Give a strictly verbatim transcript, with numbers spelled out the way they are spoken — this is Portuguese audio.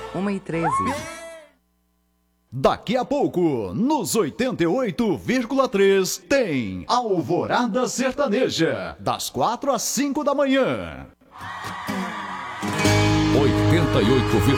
uma e treze. Daqui a pouco, nos oitenta e oito vírgula três, tem Alvorada Sertaneja, das quatro às cinco da manhã. oitenta e oito vírgula